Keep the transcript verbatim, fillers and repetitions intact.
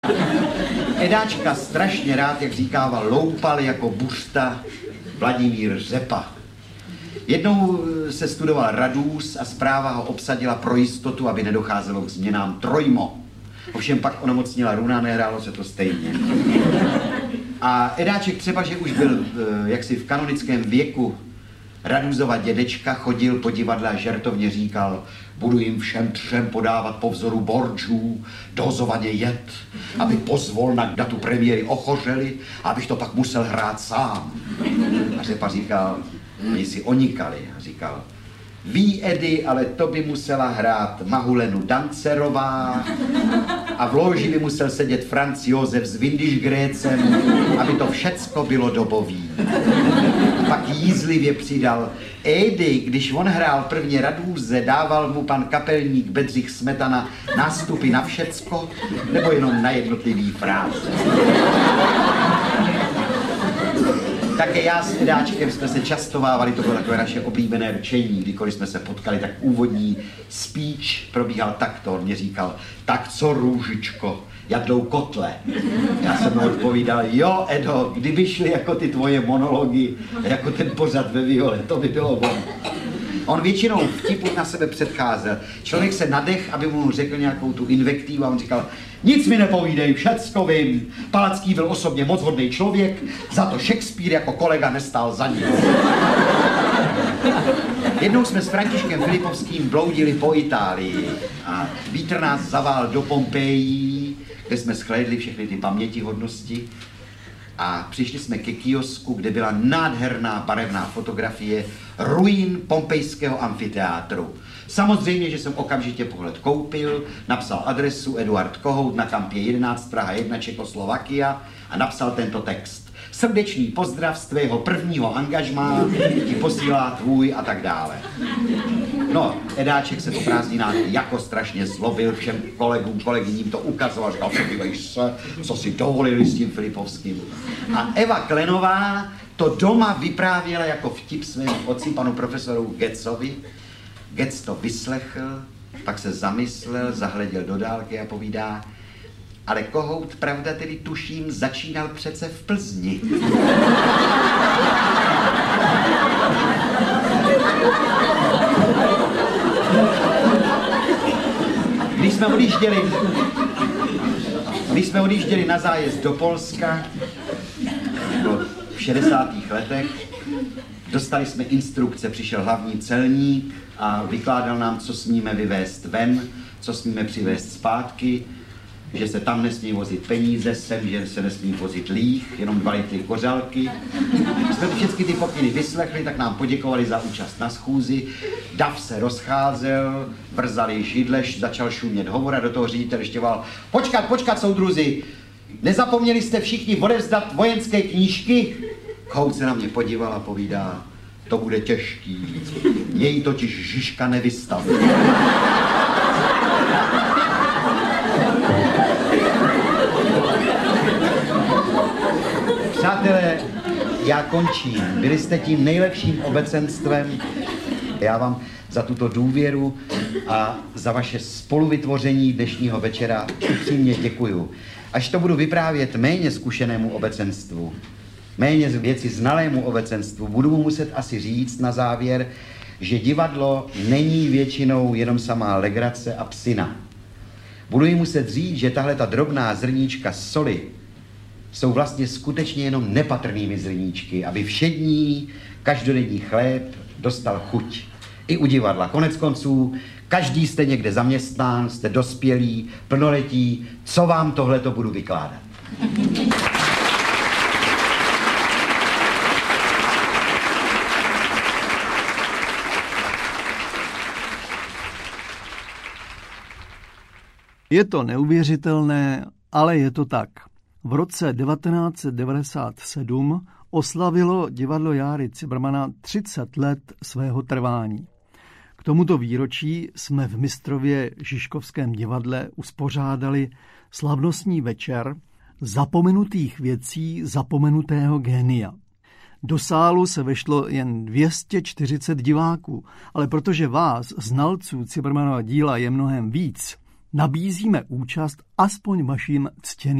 Edáčka strašně rád, jak říkával, loupal jako buřta Vladimír Řepa. Jednou se studoval Radůz a zpráva ho obsadila pro jistotu, aby nedocházelo k změnám trojmo. Ovšem pak onemocnila runa, nehrálo se to stejně. A Edáček třeba, že už byl jaksi v kanonickém věku, Radůzova dědečka chodil po divadle a žertovně říkal: budu jim všem třem podávat po vzoru Borčů dozovaně jed, aby pozvolna k datu premiéry ochořeli, abych to pak musel hrát sám. A Řepa říkal, oni si onikali, a říkal: ví, Edy, ale to by musela hrát Mahulenu Dancerová a v loži by musel sedět Franz Josef s Windischgrätzem, aby to všecko bylo dobový. Pak jízlivě přidal: Edy, když on hrál prvně Radůze, dával mu pan kapelník Bedřich Smetana nástupy na všecko, nebo jenom na jednotlivý fráze? Také já s Edáčkem jsme se častovávali, to bylo takové naše oblíbené rčení, kdykoliv jsme se potkali, tak úvodní speech probíhal takto. On mě říkal: tak co, Růžičko, jak jdou kotle? Já jsem mu odpovídal: jo, Edo, kdyby šly jako ty tvoje monology, jako ten pořad ve Viole, to by bylo ono. On většinou vtipu na sebe předcházel. Člověk se nadech, aby mu řekl nějakou tu invektivu, a on říkal: nic mi nepovídej, všecko vím. Palacký byl osobně moc hodný člověk, za to Shakespeare jako kolega nestál za ním. Jednou jsme s Františkem Filipovským bloudili po Itálii a vítr nás zavál do Pompejí, kde jsme shlédli všechny ty pamětihodnosti, a přišli jsme ke kiosku, kde byla nádherná barevná fotografie ruin pompejského amfiteátru. Samozřejmě, že jsem okamžitě pohled koupil, napsal adresu Eduard Kohout na Kampě jedenáct, Praha jedna, Čekoslovakia, a napsal tento text: srdečný pozdrav z tvého prvního angažmá ti posílá tvůj a tak dále. No, Edáček se po prázdninách jako strašně zlobil, všem kolegům, kolegyním to ukazoval, říkal: podívej se, co si dovolili s tím Filipovským. A Eva Klenová to doma vyprávěla jako vtip svému otci, panu profesoru Getzovi. Getz to vyslechl, pak se zamyslel, zahleděl do dálky a povídá: ale Kohout, pravda tedy tuším, začínal přece v Plzni. Když jsme odjížděli, když jsme odjížděli na zájezd do Polska, bylo v šedesátých letech, dostali jsme instrukce, přišel hlavní celník a vykládal nám, co smíme vyvést ven, co smíme přivést zpátky, že se tam nesmí vozit peníze, sem, že se nesmí vozit líh, jenom dva litry kořalky. Když jsme všechny ty pokyny vyslechli, tak nám poděkovali za účast na schůzi. Dav se rozcházel, vrzali židleš, začal šumět hovor a do toho ředitel ještě volal: počkat, počkat, soudruzi, nezapomněli jste všichni odevzdat vojenské knížky? Kohout se na mě podíval a povídá: to bude těžký, jej totiž Žižka nevystavil. Přátelé, já končím. Byli jste tím nejlepším obecenstvem. Já vám za tuto důvěru a za vaše spoluvytvoření dnešního večera upřímně děkuju. Až to budu vyprávět méně zkušenému obecenstvu, méně věci znalému obecenstvu, budu mu muset asi říct na závěr, že divadlo není většinou jenom samá legrace a psina. Budu jim muset říct, že tahle ta drobná zrníčka soli jsou vlastně skutečně jenom nepatrnými zrníčky, aby všední, každodenní chléb dostal chuť. I u divadla. Konec konců, každý jste někde zaměstnán, jste dospělí, plnoletí, co vám tohleto budu vykládat. Je to neuvěřitelné, ale je to tak. V roce devatenáct set devadesát sedm oslavilo divadlo Járy Cimrmana třicet let svého trvání. K tomuto výročí jsme v Mistrově Žižkovském divadle uspořádali slavnostní večer zapomenutých věcí zapomenutého génia. Do sálu se vešlo jen dvě stě čtyřicet diváků, ale protože vás, znalců Cimrmanova díla, je mnohem víc, nabízíme účast aspoň vašim ctěným